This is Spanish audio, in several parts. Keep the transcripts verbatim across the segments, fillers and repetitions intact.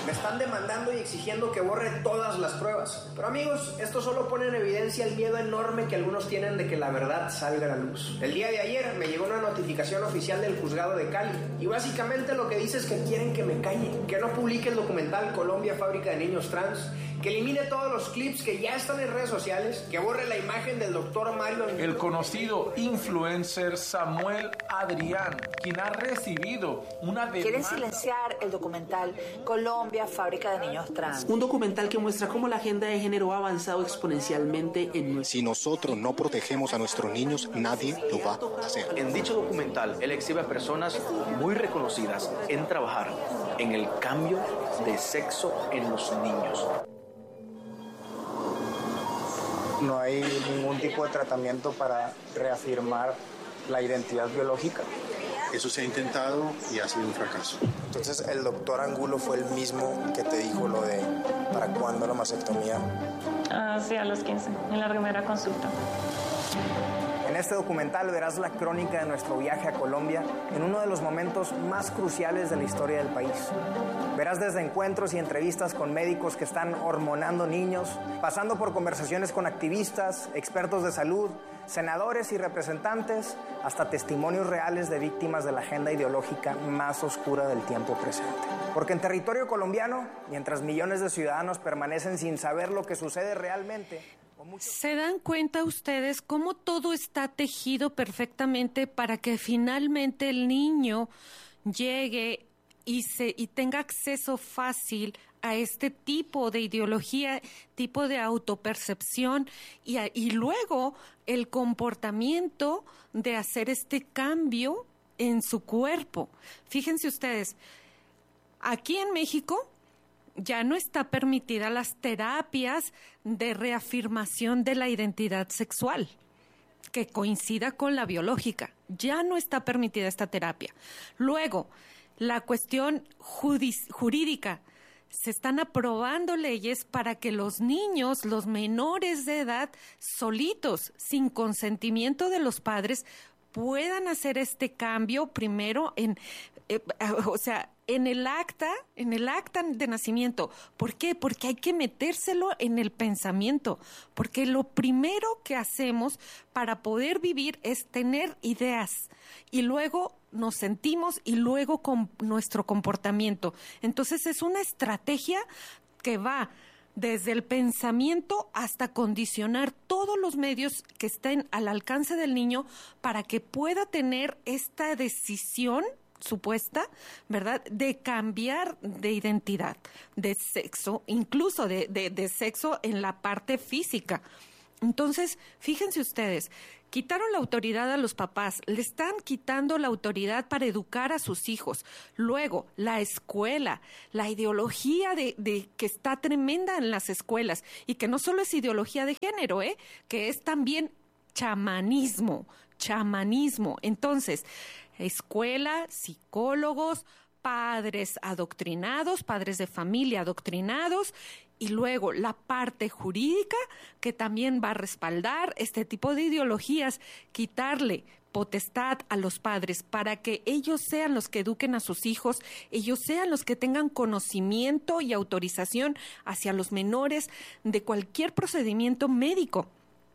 Me están demandando y exigiendo que borre todas las pruebas. Pero amigos, esto solo pone en evidencia el miedo enorme que algunos tienen de que la verdad salga a la luz. El día de ayer me llegó una notificación oficial del juzgado de Cali y básicamente lo que dice es que quieren que me calle, que no publique el documental Colombia, fábrica de niños trans, que elimine todos los clips que ya están en redes sociales, que borre la imagen del doctor Mario. El conocido influencer Samuel Adrián, quien ha recibido una demanda. Quieren silenciar el documental Colombia, fábrica de niños trans. Un documental que muestra cómo la agenda de género ha avanzado exponencialmente en nuestro... Si nosotros no protegemos a nuestros niños, nadie lo va a hacer. En dicho documental, él exhibe a personas muy reconocidas en trabajar en el cambio de sexo en los niños. No hay ningún tipo de tratamiento para reafirmar la identidad biológica. Eso se ha intentado y ha sido un fracaso. Entonces, el doctor Angulo fue el mismo que te dijo lo de ¿para cuándo la mastectomía? Ah, sí, a los quince, en la primera consulta. En este documental verás la crónica de nuestro viaje a Colombia en uno de los momentos más cruciales de la historia del país. Verás desde encuentros y entrevistas con médicos que están hormonando niños, pasando por conversaciones con activistas, expertos de salud, senadores y representantes, hasta testimonios reales de víctimas de la agenda ideológica más oscura del tiempo presente. Porque en territorio colombiano, mientras millones de ciudadanos permanecen sin saber lo que sucede realmente... ¿Se dan cuenta ustedes cómo todo está tejido perfectamente para que finalmente el niño llegue y, se, y tenga acceso fácil a este tipo de ideología, tipo de autopercepción y, a, y luego el comportamiento de hacer este cambio en su cuerpo? Fíjense ustedes, aquí en México ya no está permitida las terapias de reafirmación de la identidad sexual que coincida con la biológica. Ya no está permitida esta terapia. Luego, la cuestión judic- jurídica. Se están aprobando leyes para que los niños, los menores de edad, solitos, sin consentimiento de los padres, puedan hacer este cambio primero en, eh, o sea, en el acta, en el acta de nacimiento. ¿Por qué? Porque hay que metérselo en el pensamiento, porque lo primero que hacemos para poder vivir es tener ideas y luego nos sentimos y luego con nuestro comportamiento. Entonces es una estrategia que va desde el pensamiento hasta condicionar todos los medios que estén al alcance del niño para que pueda tener esta decisión supuesta, ¿verdad?, de cambiar de identidad, de sexo, incluso de, de, de sexo en la parte física. Entonces, fíjense ustedes, quitaron la autoridad a los papás, le están quitando la autoridad para educar a sus hijos. Luego, la escuela, la ideología de, de que está tremenda en las escuelas y que no solo es ideología de género, ¿eh?, que es también chamanismo, chamanismo. Entonces, escuela, psicólogos, padres adoctrinados, padres de familia adoctrinados, y luego la parte jurídica que también va a respaldar este tipo de ideologías, quitarle potestad a los padres para que ellos sean los que eduquen a sus hijos, ellos sean los que tengan conocimiento y autorización hacia los menores de cualquier procedimiento médico.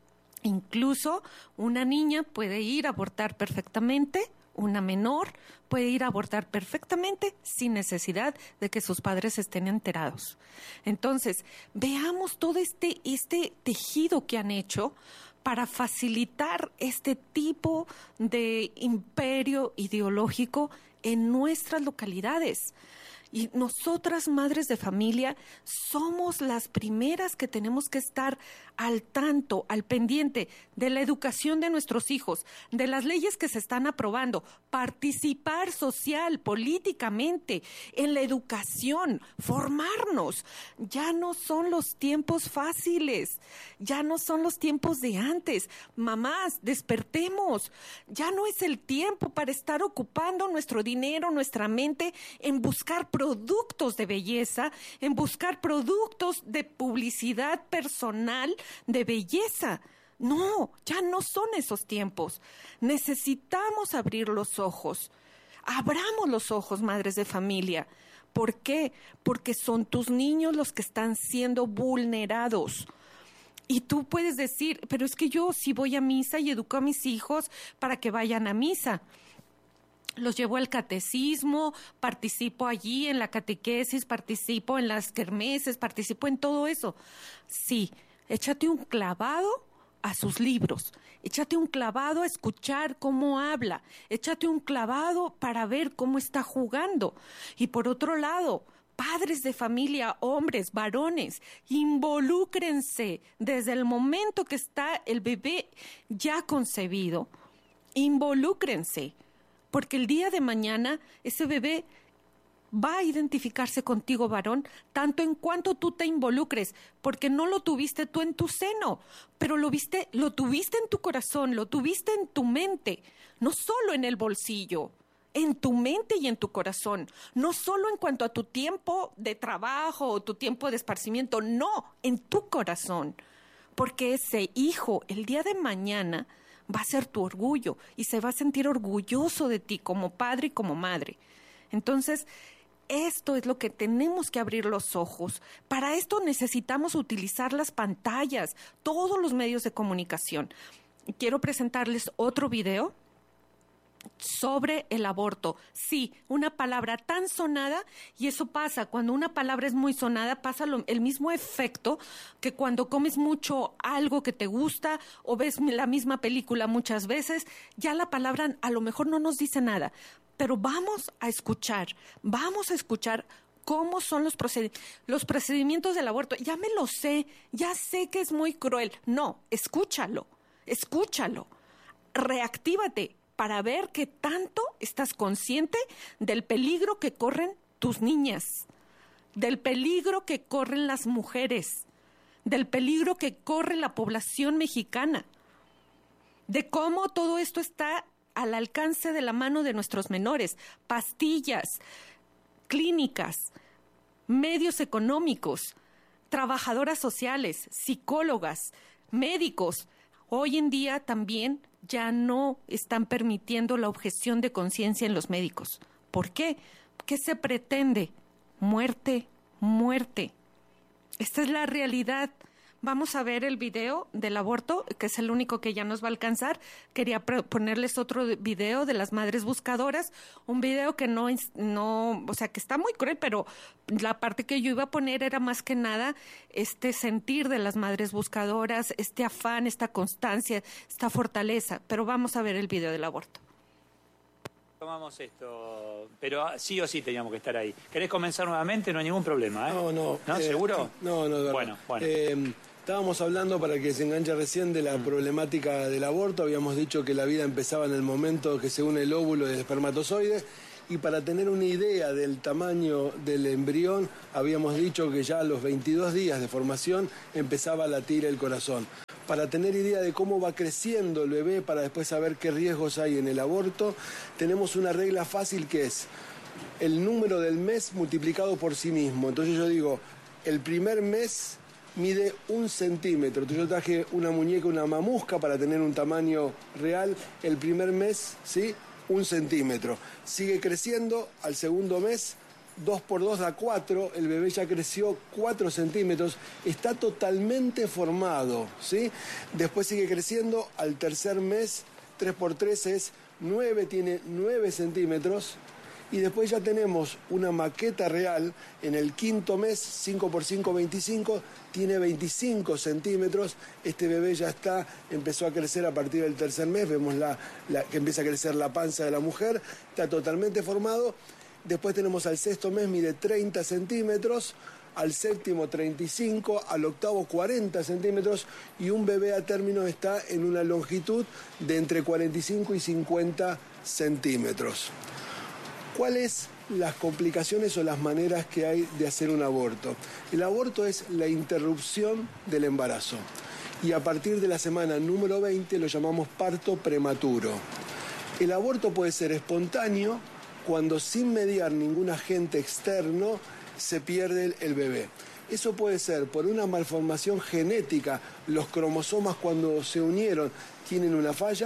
Incluso una niña puede ir a abortar perfectamente, una menor puede ir a abortar perfectamente sin necesidad de que sus padres estén enterados. Entonces, veamos todo este, este tejido que han hecho para facilitar este tipo de imperio ideológico en nuestras localidades. Y nosotras, madres de familia, somos las primeras que tenemos que estar al tanto, al pendiente de la educación de nuestros hijos, de las leyes que se están aprobando, participar social, políticamente, en la educación, formarnos. Ya no son los tiempos fáciles, ya no son los tiempos de antes. Mamás, despertemos. Ya no es el tiempo para estar ocupando nuestro dinero, nuestra mente en buscar productos de belleza, en buscar productos de publicidad personal de belleza. No, ya no son esos tiempos. Necesitamos abrir los ojos. Abramos los ojos, madres de familia, ¿Por qué? Porque son tus niños los que están siendo vulnerados. Y tú puedes decir, pero es que yo sí voy a misa y educo a mis hijos para que vayan a misa. Los llevo al catecismo, participo allí en la catequesis, participo en las kermeses, participo en todo eso. Sí, échate un clavado a sus libros, échate un clavado a escuchar cómo habla, échate un clavado para ver cómo está jugando. Y por otro lado, padres de familia, hombres, varones, involúcrense desde el momento que está el bebé ya concebido, involúcrense. Porque el día de mañana ese bebé va a identificarse contigo, varón, tanto en cuanto tú te involucres, porque no lo tuviste tú en tu seno, pero lo viste, lo tuviste en tu corazón, lo tuviste en tu mente, no solo en el bolsillo, en tu mente y en tu corazón, no solo en cuanto a tu tiempo de trabajo o tu tiempo de esparcimiento, no, en tu corazón, porque ese hijo el día de mañana va a ser tu orgullo y se va a sentir orgulloso de ti como padre y como madre. Entonces, esto es lo que tenemos que abrir los ojos. Para esto necesitamos utilizar las pantallas, todos los medios de comunicación. Quiero presentarles otro video sobre el aborto. Sí, una palabra tan sonada, y eso pasa, cuando una palabra es muy sonada, pasa lo, el mismo efecto que cuando comes mucho algo que te gusta o ves la misma película muchas veces, ya la palabra a lo mejor no nos dice nada, pero vamos a escuchar, vamos a escuchar cómo son los, proced los procedimientos del aborto. Ya me lo sé, ya sé que es muy cruel. No, escúchalo, escúchalo, reactívate, para ver qué tanto estás consciente del peligro que corren tus niñas, del peligro que corren las mujeres, del peligro que corre la población mexicana, de cómo todo esto está al alcance de la mano de nuestros menores, pastillas, clínicas, medios económicos, trabajadoras sociales, psicólogas, médicos. Hoy en día también ya no están permitiendo la objeción de conciencia en los médicos. ¿Por qué? ¿Qué se pretende? Muerte, muerte. Esta es la realidad. Vamos a ver el video del aborto, que es el único que ya nos va a alcanzar. Quería ponerles otro video de las madres buscadoras, un video que no, no, o sea, que está muy cruel, pero la parte que yo iba a poner era más que nada este sentir de las madres buscadoras, este afán, esta constancia, esta fortaleza. Pero vamos a ver el video del aborto. Tomamos esto, pero sí o sí teníamos que estar ahí. ¿Querés comenzar nuevamente? No hay ningún problema, ¿eh? No, no. ¿No? Eh, ¿Seguro? No, no, de verdad. Bueno, bueno. Eh, estábamos hablando, para que se enganche recién, de la mm. problemática del aborto. Habíamos dicho que la vida empezaba en el momento que se une el óvulo y el espermatozoide. Y para tener una idea del tamaño del embrión, habíamos dicho que ya a los veintidós días de formación empezaba a latir el corazón. Para tener idea de cómo va creciendo el bebé, para después saber qué riesgos hay en el aborto, tenemos una regla fácil que es el número del mes multiplicado por sí mismo. Entonces yo digo, el primer mes mide un centímetro. Entonces yo traje una muñeca, una mamusca, para tener un tamaño real. El primer mes, ¿sí?, un centímetro. Sigue creciendo, al segundo mes, dos por dos da cuatro, el bebé ya creció cuatro centímetros, está totalmente formado, ¿sí? Después sigue creciendo, al tercer mes, tres por tres es nueve, tiene nueve centímetros, y después ya tenemos una maqueta real, en el quinto mes, cinco por cinco, veinticinco, tiene veinticinco centímetros, este bebé ya está, empezó a crecer a partir del tercer mes, vemos la, la, que empieza a crecer la panza de la mujer, está totalmente formado. Después tenemos al sexto mes, mide treinta centímetros, al séptimo treinta y cinco, al octavo cuarenta centímetros, y un bebé a término está en una longitud de entre cuarenta y cinco y cincuenta centímetros. ¿Cuáles las complicaciones o las maneras que hay de hacer un aborto? El aborto es la interrupción del embarazo, y a partir de la semana número veinte lo llamamos parto prematuro. El aborto puede ser espontáneo, cuando sin mediar ningún agente externo se pierde el bebé. Eso puede ser por una malformación genética, los cromosomas cuando se unieron tienen una falla,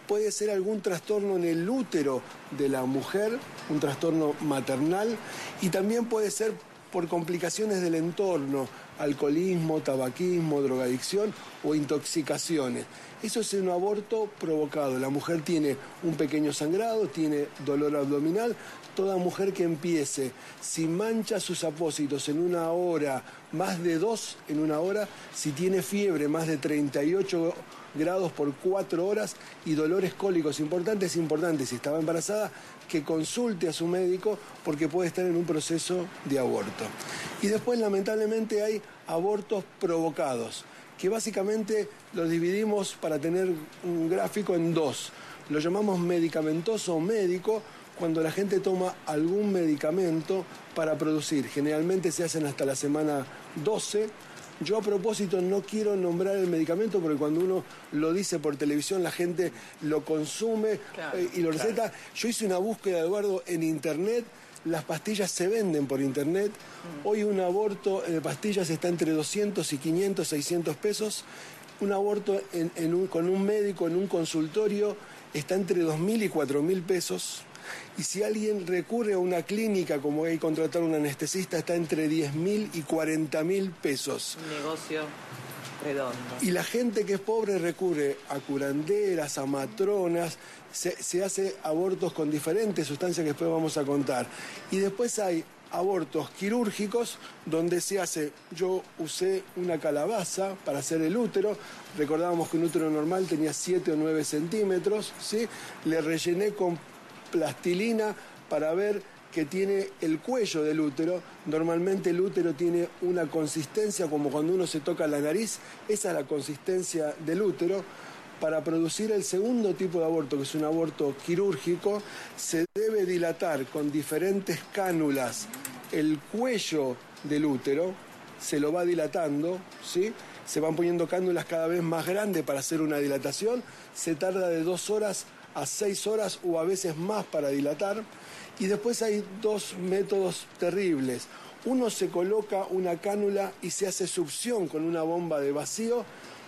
puede ser algún trastorno en el útero de la mujer, un trastorno maternal, y también puede ser por complicaciones del entorno, alcoholismo, tabaquismo, drogadicción o intoxicaciones. Eso es un aborto provocado. La mujer tiene un pequeño sangrado, tiene dolor abdominal. Toda mujer que empiece, si mancha sus apósitos en una hora, más de dos en una hora, si tiene fiebre más de treinta y ocho grados por cuatro horas y dolores cólicos importantes, importantes, si estaba embarazada, que consulte a su médico porque puede estar en un proceso de aborto. Y después, lamentablemente, hay abortos provocados, que básicamente los dividimos para tener un gráfico en dos. Lo llamamos medicamentoso o médico, cuando la gente toma algún medicamento para producir. Generalmente se hacen hasta la semana doce. Yo a propósito no quiero nombrar el medicamento porque cuando uno lo dice por televisión la gente lo consume, claro, eh, y lo receta. Claro. Yo hice una búsqueda, Eduardo, en internet. Las pastillas se venden por internet. Mm. Hoy un aborto de pastillas está entre doscientos y quinientos, seiscientos pesos. Un aborto en, en un, con un médico en un consultorio está entre dos mil y cuatro mil pesos. Y si alguien recurre a una clínica, como hay que contratar a un anestesista, está entre diez mil y cuarenta mil pesos. Un negocio redondo. Y la gente que es pobre recurre a curanderas, a matronas, se, se hace abortos con diferentes sustancias que después vamos a contar. Y después hay abortos quirúrgicos donde se hace, yo usé una calabaza para hacer el útero, recordábamos que un útero normal tenía siete o nueve centímetros, ¿sí? Le rellené con plastilina para ver que tiene el cuello del útero. Normalmente el útero tiene una consistencia como cuando uno se toca la nariz, esa es la consistencia del útero. Para producir el segundo tipo de aborto, que es un aborto quirúrgico, se debe dilatar con diferentes cánulas el cuello del útero, se lo va dilatando, ¿sí? Se van poniendo cánulas cada vez más grandes para hacer una dilatación, se tarda de dos horas a seis horas o a veces más para dilatar. Y después hay dos métodos terribles. Uno, se coloca una cánula y se hace succión con una bomba de vacío,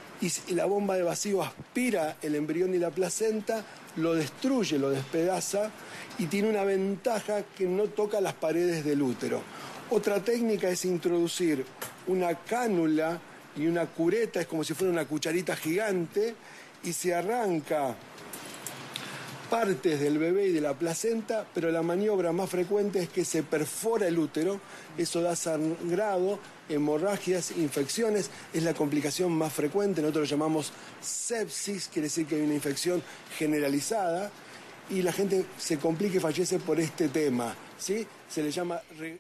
y la bomba de vacío aspira el embrión y la placenta, lo destruye, lo despedaza, y tiene una ventaja que no toca las paredes del útero. Otra técnica es introducir una cánula y una cureta, es como si fuera una cucharita gigante, y se arranca partes del bebé y de la placenta, pero la maniobra más frecuente es que se perfora el útero. Eso da sangrado, hemorragias, infecciones, es la complicación más frecuente. Nosotros lo llamamos sepsis, quiere decir que hay una infección generalizada y la gente se complica y fallece por este tema, ¿sí? Se le llama...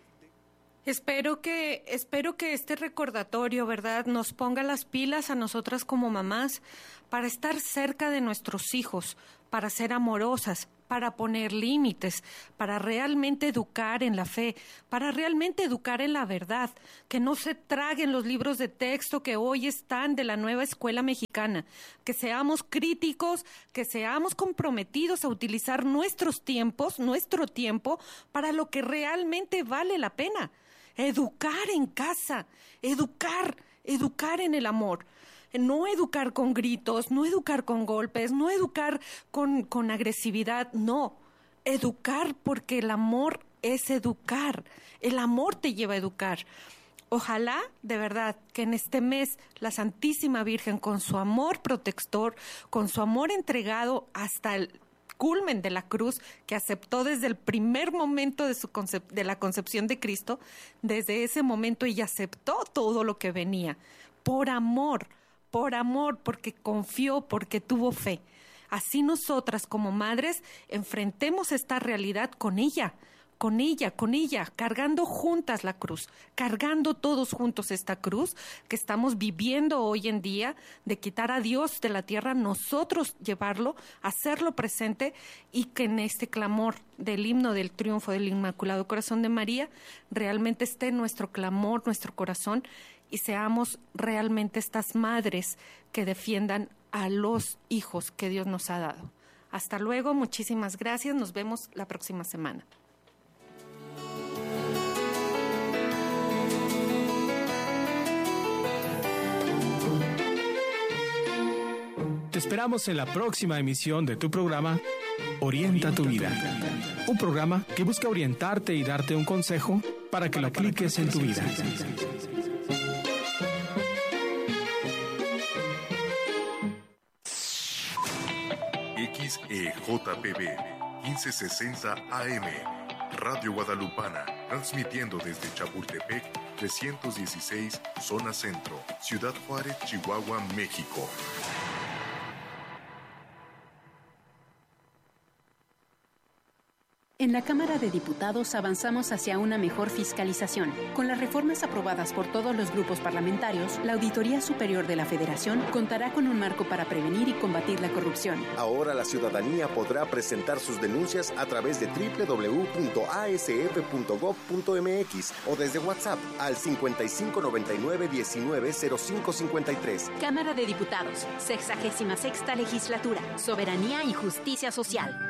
Espero que, espero que este recordatorio, ¿verdad?, nos ponga las pilas a nosotras como mamás para estar cerca de nuestros hijos, para ser amorosas, para poner límites, para realmente educar en la fe, para realmente educar en la verdad, que no se traguen los libros de texto que hoy están de la nueva escuela mexicana, que seamos críticos, que seamos comprometidos a utilizar nuestros tiempos, nuestro tiempo, para lo que realmente vale la pena. Educar en casa, educar, educar en el amor. No educar con gritos, no educar con golpes, no educar con, con agresividad, no. Educar porque el amor es educar. El amor te lleva a educar. Ojalá, de verdad, que en este mes la Santísima Virgen, con su amor protector, con su amor entregado hasta el culmen de la cruz, que aceptó desde el primer momento de, su concep- de la concepción de Cristo, desde ese momento ella aceptó todo lo que venía, por amor, por amor, porque confió, porque tuvo fe. Así nosotras como madres enfrentemos esta realidad con ella, con ella, con ella, cargando juntas la cruz, cargando todos juntos esta cruz que estamos viviendo hoy en día, de quitar a Dios de la tierra, nosotros llevarlo, hacerlo presente, y que en este clamor del himno del triunfo del Inmaculado Corazón de María realmente esté nuestro clamor, nuestro corazón, y seamos realmente estas madres que defiendan a los hijos que Dios nos ha dado. Hasta luego, muchísimas gracias, nos vemos la próxima semana. Te esperamos en la próxima emisión de tu programa Orienta tu vida. Un programa que busca orientarte y darte un consejo para que lo apliques en tu vida. X E J P B quince sesenta A M, Radio Guadalupana, transmitiendo desde Chapultepec trescientos dieciséis, Zona Centro, Ciudad Juárez, Chihuahua, México. En la Cámara de Diputados avanzamos hacia una mejor fiscalización. Con las reformas aprobadas por todos los grupos parlamentarios, la Auditoría Superior de la Federación contará con un marco para prevenir y combatir la corrupción. Ahora la ciudadanía podrá presentar sus denuncias a través de doble u doble u doble u punto a s f punto gob punto m x o desde WhatsApp al cincuenta y cinco noventa y nueve diecinueve cero cinco cincuenta y tres. Cámara de Diputados, sexagésima sexta Legislatura, Soberanía y Justicia Social.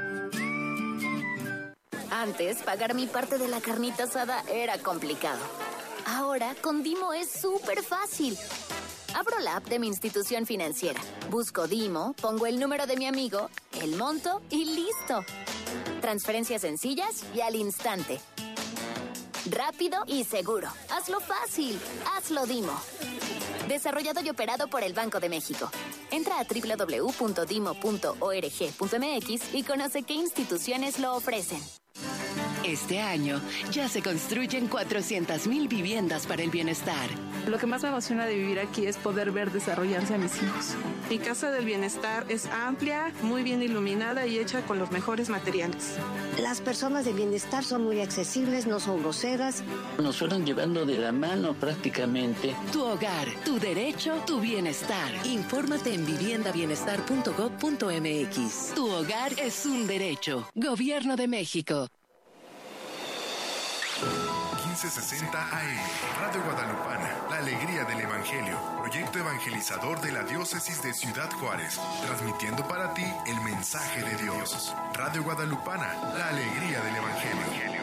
Antes, pagar mi parte de la carnita asada era complicado. Ahora, con Dimo es súper fácil. Abro la app de mi institución financiera, busco Dimo, pongo el número de mi amigo, el monto y listo. Transferencias sencillas y al instante. Rápido y seguro. Hazlo fácil. Hazlo Dimo. Desarrollado y operado por el Banco de México. Entra a doble u doble u doble u punto dimo punto org punto m x y conoce qué instituciones lo ofrecen. Este año ya se construyen cuatrocientas mil viviendas para el bienestar. Lo que más me emociona de vivir aquí es poder ver desarrollarse a mis hijos. Mi Casa del Bienestar es amplia, muy bien iluminada y hecha con los mejores materiales. Las personas de bienestar son muy accesibles, no son groseras. Nos fueron llevando de la mano prácticamente. Tu hogar, tu derecho, tu bienestar. Infórmate en vivienda bienestar punto gob punto m x. Tu hogar es un derecho. Gobierno de México. quince sesenta A M, Radio Guadalupana, la alegría del Evangelio, proyecto evangelizador de la diócesis de Ciudad Juárez, transmitiendo para ti el mensaje de Dios. Radio Guadalupana, la alegría del Evangelio.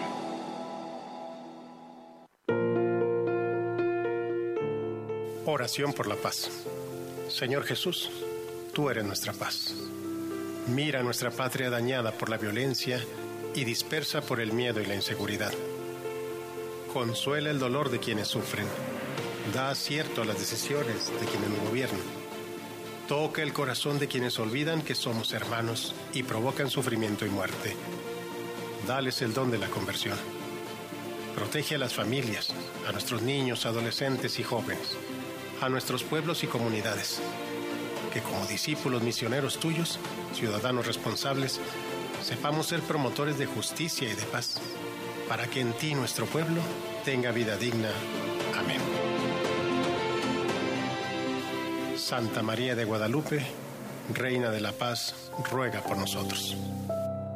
Oración por la paz. Señor Jesús, tú eres nuestra paz. Mira nuestra patria dañada por la violencia y dispersa por el miedo y la inseguridad. Consuela el dolor de quienes sufren. Da acierto a las decisiones de quienes nos gobiernan. Toca el corazón de quienes olvidan que somos hermanos y provocan sufrimiento y muerte. Dales el don de la conversión. Protege a las familias, a nuestros niños, adolescentes y jóvenes, a nuestros pueblos y comunidades. Que como discípulos misioneros tuyos, ciudadanos responsables, sepamos ser promotores de justicia y de paz, para que en ti nuestro pueblo tenga vida digna. Amén. Santa María de Guadalupe, Reina de la Paz, ruega por nosotros.